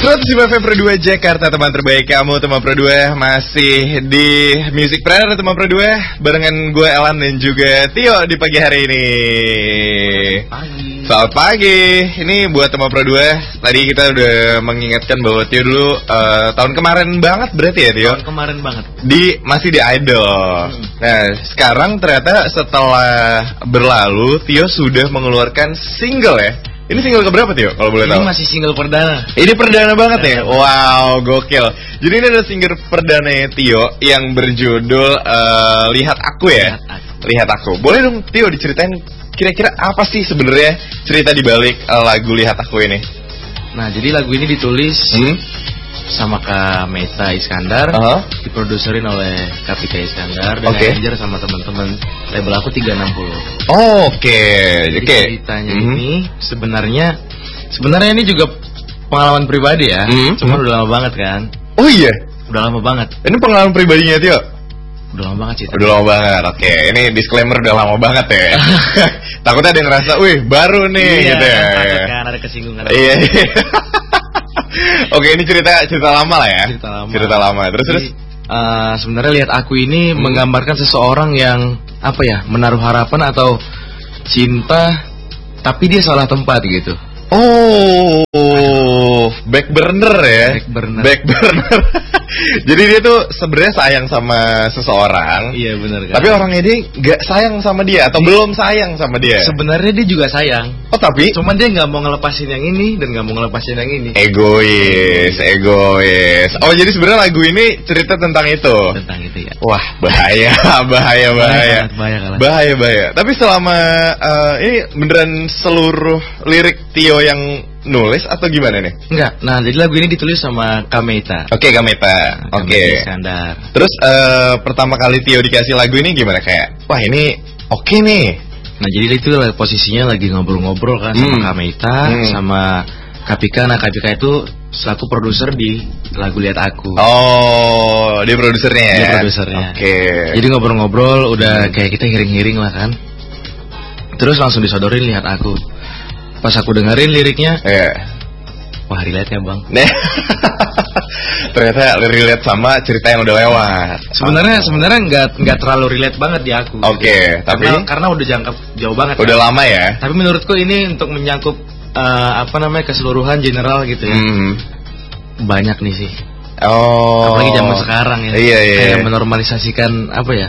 105 FM Pro 2 Jakarta, teman terbaik kamu, teman Pro 2 masih di Music Prayer, teman Pro 2 barengan gue Elan dan juga Tio di pagi hari ini. Selamat pagi. Ini buat teman Pro 2. Tadi kita udah mengingatkan bahwa Tio dulu tahun kemarin banget berarti ya Tio? Tahun kemarin banget. Masih di Idol. Nah, sekarang ternyata setelah berlalu Tio sudah mengeluarkan single ya. Ini single keberapa Tio kalau boleh tahu? Ini masih single perdana. Ini perdana banget ya? Wow, gokil. Jadi ini adalah single perdana Tio yang berjudul Lihat Aku ya? Lihat Aku. Boleh dong Tio diceritain kira-kira apa sih sebenarnya cerita di balik lagu Lihat Aku ini? Nah, jadi lagu ini ditulis sama Kak Meta Iskandar, diproduserin oleh Kapika Iskandar dan arranger sama teman-teman label aku 360. Oke. Ceritanya ini sebenarnya ini juga pengalaman pribadi ya. Cuma udah lama banget kan. Oh iya. Udah lama banget. Ini pengalaman pribadinya Tio? Udah lama banget sih. Udah lama banget. Oke, ini disclaimer udah lama banget ya. Takutnya ada yang ngerasa, wih baru nih gitu ya. Kan ada kesinggungan. Iya. Oke, ini cerita lama lah ya. Cerita lama. Terus sebenarnya Lihat Aku ini menggambarkan seseorang yang menaruh harapan atau cinta tapi dia salah tempat gitu. Oh, back burner ya. Back burner. Jadi dia tuh sebenarnya sayang sama seseorang. Iya benar kan. Tapi orangnya dia nggak sayang sama dia atau belum sayang sama dia. Sebenarnya dia juga sayang. Oh tapi? Cuman dia nggak mau ngelepasin yang ini dan nggak mau ngelepasin yang ini. Egois. Oh jadi sebenarnya lagu ini cerita tentang itu. Tentang itu ya. Wah bahaya. Bahaya. Tapi selama ini beneran seluruh lirik Tio yang nulis atau gimana nih? Enggak. Nah, jadi lagu ini ditulis sama Kak Meta. Oke, Kak Meta. Oke. Iskandar. Terus pertama kali Tio dikasih lagu ini gimana kayak? Wah, ini oke nih. Nah, jadi itu posisinya lagi ngobrol-ngobrol kan sama Kak Meta sama Kapika. Nah, Kapika itu selaku produser di lagu Lihat Aku. Oh, dia produsernya ya? Dia produsernya. Oke. Jadi ngobrol-ngobrol udah kayak kita hiring-hiring lah kan. Terus langsung disodorin Lihat Aku. Pas aku dengerin liriknya, wah relate ya bang. Ternyata relate sama cerita yang udah lewat. Sebenarnya nggak terlalu relate banget di aku. Oke, tapi karena udah jangkap jauh banget. Udah lama ya. Tapi menurutku ini untuk menyangkut keseluruhan general gitu ya. Banyak nih sih. Oh. Apalagi zaman sekarang ya. Iya. Kayak menormalisasikan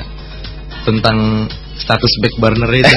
tentang status back burner itu.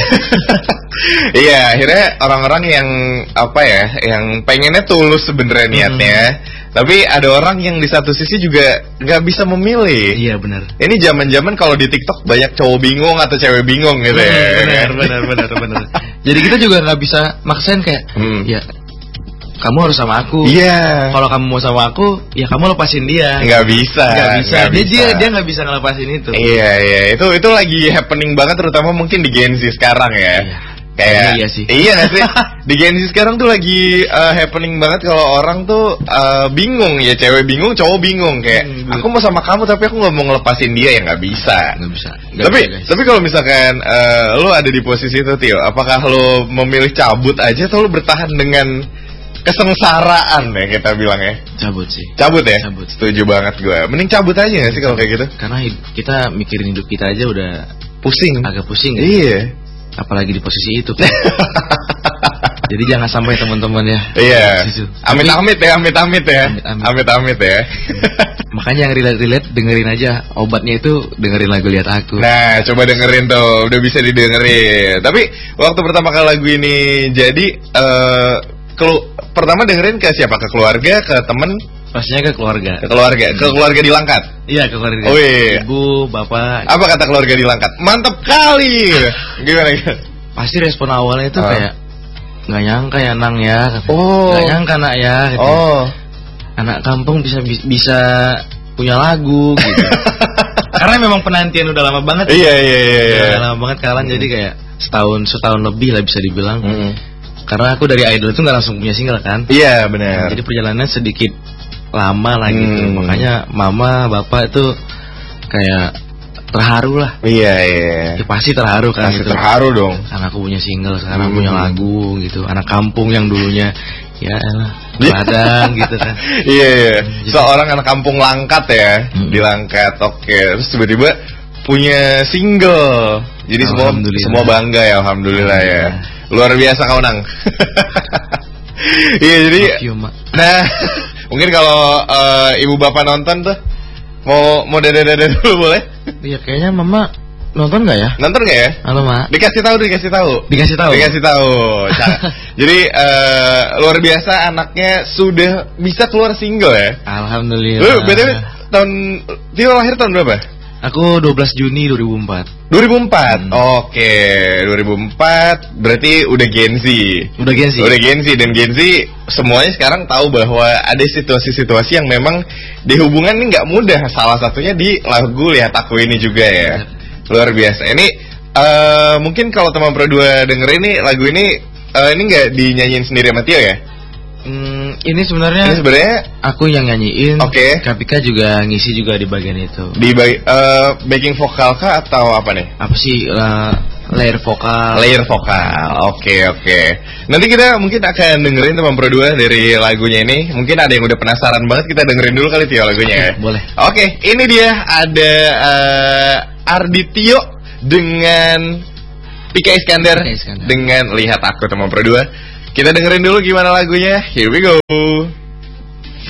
Iya, akhirnya orang-orang yang yang pengennya tulus sebenarnya niatnya, tapi ada orang yang di satu sisi juga nggak bisa memilih. Iya benar. Ini zaman-zaman kalau di TikTok banyak cowok bingung atau cewek bingung gitu ya. Benar. Jadi kita juga nggak bisa maksain kayak, ya kamu harus sama aku. Iya. Kalau kamu mau sama aku, ya kamu lepasin dia. Nggak bisa. Dia nggak bisa ngelepasin itu. Iya. Itu lagi happening banget, terutama mungkin di Gen Z sekarang ya. Iya. Kayak iya sih. Iya nggak sih? Di Gen Z sekarang tuh lagi happening banget kalau orang tuh bingung ya, cewek bingung, cowok bingung kayak aku mau sama kamu tapi aku nggak mau ngelepasin dia, ya nggak bisa. Tapi kalau misalkan lo ada di posisi itu Tio, apakah lo memilih cabut aja atau lo bertahan dengan kesengsaraan ya kita bilang ya? Cabut sih. Cabut ya? Cabut. Setuju banget gue. Mending cabut aja gak sih kalau kayak gitu? Karena kita mikirin hidup kita aja udah pusing. Agak pusing ya? Iya. Apalagi di posisi itu. Jadi jangan sampai teman-teman ya. Iya. Amit-amit ya. Makanya yang relate dengerin aja obatnya itu, dengerin lagu Lihat Aku. Nah, coba dengerin tuh, udah bisa didengerin. Tapi waktu pertama kali lagu ini jadi pertama dengerin ke siapa? Ke keluarga, ke temen? Pastinya ke keluarga. Ke keluarga di Langkat. Iya, ke keluarga. Oh, iya. Ibu, bapak. Apa kata keluarga di Langkat? Mantap kali. Gimana? Pasti respon awalnya itu kayak nggak nyangka ya Nang ya. Nggak nyangka nak ya. Gitu. Anak kampung bisa punya lagu gitu. Karena memang penantian udah lama banget. Iya. Udah lama banget kalan, jadi kayak setahun lebih lah bisa dibilang. Karena aku dari Idol itu nggak langsung punya single kan. Iya benar. Jadi perjalanannya sedikit lama lah gitu. Makanya mama bapak itu kayak terharu lah. Iya. Ya, pasti terharu kan. Pasti gitu. terharu dong. Anakku punya single, sekarang punya lagu gitu. Anak kampung yang dulunya ya elah Padang gitu kan. Iya. Seorang anak kampung Langkat ya, di Langkat. Oke. Terus tiba-tiba punya single. Jadi semua bangga ya, alhamdulillah ya. Luar biasa kau Nang. Iya jadi. Nah, mungkin kalau ibu bapak nonton tuh mau dada dulu boleh? Iya kayaknya mama nonton nggak ya? Nonton nggak ya? Halo mak. Dikasih tahu. Jadi luar biasa anaknya sudah bisa keluar single ya. Alhamdulillah. Lu btw Tio lahir tahun berapa? Aku 12 Juni 2004. 2004. Oke, 2004 berarti udah Gen Z. Udah Gen Z dan Gen Z semuanya sekarang tahu bahwa ada situasi-situasi yang memang di hubungan ini nggak mudah. Salah satunya di lagu Lihat Aku Ini juga ya. Luar biasa. Ini mungkin kalau teman Pro 2 denger ini lagu ini nggak dinyanyiin sendiri sama Tio ya? Ini sebenarnya aku yang nyanyiin. Oke. Kapika juga ngisi juga di bagian itu. Di backing vokal kah atau apa nih? Apa sih layer vokal? Oke. Nanti kita mungkin akan dengerin teman Pro 2 dari lagunya ini. Mungkin ada yang udah penasaran banget, kita dengerin dulu kali Tio lagunya ya. Boleh. Oke, ini dia ada Arditio dengan Pika Iskandar dengan Lihat Aku teman Pro 2. Kita dengerin dulu gimana lagunya. Here we go.